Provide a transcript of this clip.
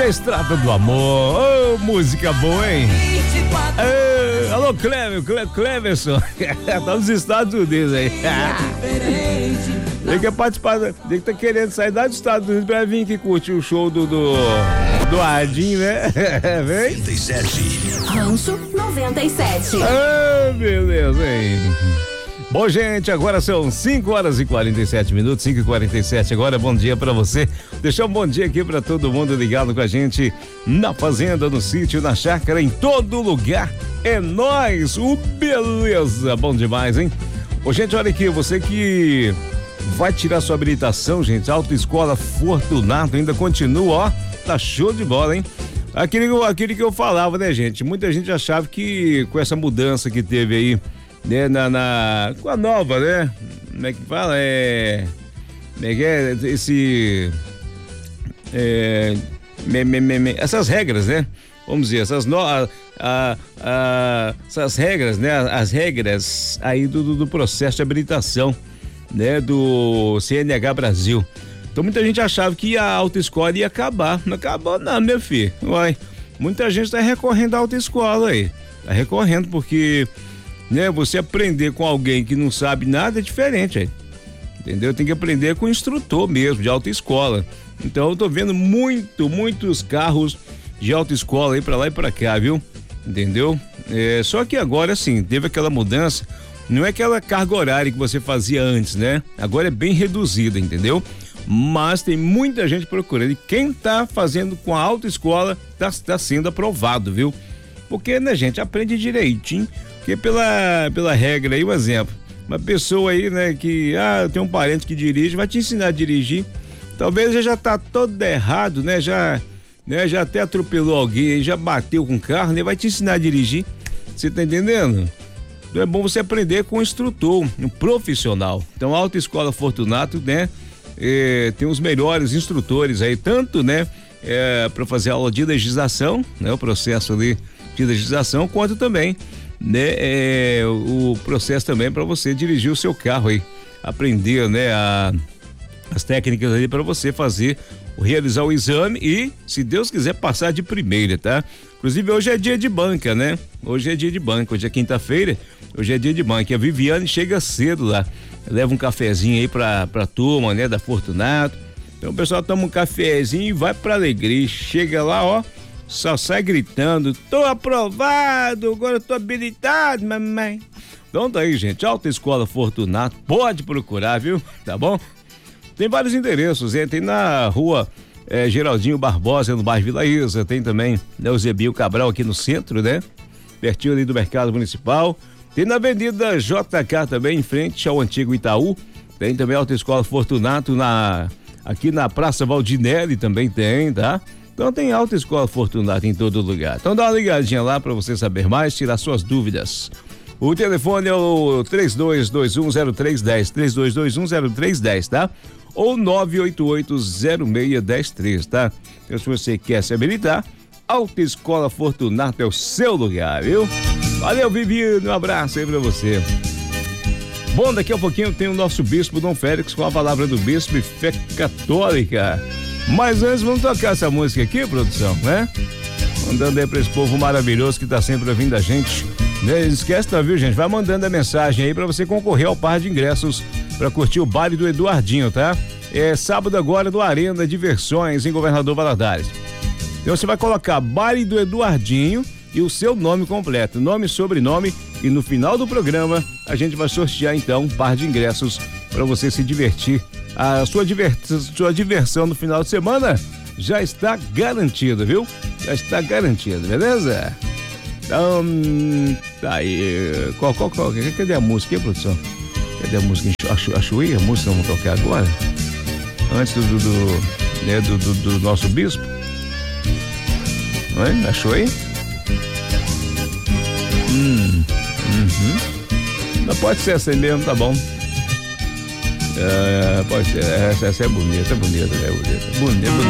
Estrada do Amor. Oh, música boa, hein? Alô, Cleverson. Tá nos Estados Unidos aí. Ele quer participar, ele tá querendo sair lá dos Estados Unidos pra vir aqui curtir o show do Adinho, né? Vem? 97. Rancho 97. Ah, beleza, hein? Bom, gente, agora são 5h47, 5h47 agora. Bom dia pra você. Deixar um bom dia aqui pra todo mundo ligado com a gente na fazenda, no sítio, na chácara, em todo lugar. É nóis, beleza. Bom demais, hein? Ô, gente, olha aqui, você que vai tirar sua habilitação, gente, Autoescola Fortunato ainda continua, ó, tá show de bola, hein? Aquilo que eu falava, né, gente? Muita gente achava que com essa mudança que teve aí, né, com a nova, né? Como é que fala? Essas regras, né? Vamos dizer, essas regras, né? As regras aí do processo de habilitação, né? Do CNH Brasil. Então muita gente achava que a autoescola ia acabar. Não acabou não, meu filho. Uai, muita gente tá recorrendo à autoescola aí. Tá recorrendo porque, né, você aprender com alguém que não sabe nada é diferente aí. Entendeu? Tem que aprender com o instrutor mesmo, de autoescola. Então eu tô vendo muitos carros de autoescola aí pra lá e pra cá, viu? Entendeu? Só que agora, assim, teve aquela mudança, não é aquela carga horária que você fazia antes, né? Agora é bem reduzida, entendeu? Mas tem muita gente procurando. E quem tá fazendo com a autoescola tá sendo aprovado, viu? Porque, né, gente, aprende direitinho. Porque pela regra aí, um exemplo, uma pessoa aí, né, que, tem um parente que dirige, vai te ensinar a dirigir. Talvez já tá todo errado, né? Já até atropelou alguém, já bateu com o carro, né? Vai te ensinar a dirigir. Você tá entendendo? Então é bom você aprender com um instrutor, um profissional. Então a Autoescola Fortunato, né? Tem os melhores instrutores aí, tanto, né? Para fazer aula de legislação, né? O processo ali de legislação, quanto também, né? O processo também para você dirigir o seu carro aí, aprender, né? As técnicas ali para você realizar o exame e, se Deus quiser, passar de primeira, tá? Inclusive hoje é dia de banca, né? Hoje é é quinta-feira, hoje é dia de banca. A Viviane chega cedo lá, leva um cafezinho aí pra turma, né? Da Fortunato. Então o pessoal toma um cafezinho e vai pra alegria. Chega lá, ó, só sai gritando: tô aprovado, agora eu tô habilitado, mamãe. Então tá aí, gente, Autoescola Fortunato, pode procurar, viu? Tá bom? Tem vários endereços, tem na rua Geraldinho Barbosa, no bairro Vila Isa, tem também, né, o Zebio Cabral aqui no centro, né? Pertinho ali do Mercado Municipal. Tem na Avenida JK também, em frente ao antigo Itaú. Tem também a Autoescola Fortunato aqui na Praça Valdinelli também tem, tá? Então tem Autoescola Fortunato em todo lugar. Então dá uma ligadinha lá para você saber mais, tirar suas dúvidas. O telefone é o 32210310, 32210310, tá? Ou 988061013, tá? Então, se você quer se habilitar, Autoescola Fortunato é o seu lugar, viu? Valeu, Viviane, um abraço aí pra você. Bom, daqui a pouquinho tem o nosso bispo Dom Félix com a palavra do bispo e fé católica. Mas antes vamos tocar essa música aqui, produção, né? Mandando aí pra esse povo maravilhoso que tá sempre ouvindo a gente. Não esquece, tá, viu, gente? Vai mandando a mensagem aí pra você concorrer ao par de ingressos pra curtir o baile do Eduardinho, tá? Sábado agora do Arena Diversões em Governador Valadares. Então você vai colocar baile do Eduardinho e o seu nome completo, nome, sobrenome, e no final do programa a gente vai sortear então um par de ingressos pra você se divertir. A sua diversão no final de semana já está garantida, viu? Já está garantida, beleza? Então, tá aí. Cadê a música, hein, produção? Cadê a música? Achuí, a música vamos tocar agora? Antes do nosso bispo? Não é? Achou aí? Não, pode ser essa aí mesmo, tá bom. Pode ser, essa é bonita, bonita.